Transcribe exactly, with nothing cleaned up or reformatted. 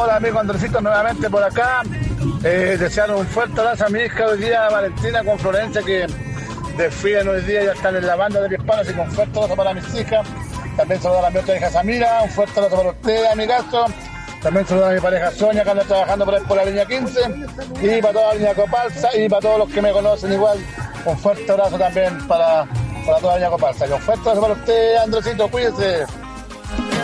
Hola amigo Andresito, nuevamente por acá. Eh, desear un fuerte abrazo a mi hija hoy día, Valentina, con Florencia, que desfilan hoy día, ya están en la banda de Pispanas, y con fuerte abrazo para mis hijas. También saludo a mi otra hija Samira, un fuerte abrazo para usted, amigazo. También saludo a mi pareja Sonia, que anda trabajando por ahí por la línea quince. Y para toda la línea Copalsa, y para todos los que me conocen igual, un fuerte abrazo también para, para toda la línea Copalsa. Y un fuerte abrazo para usted, Andresito, cuídese.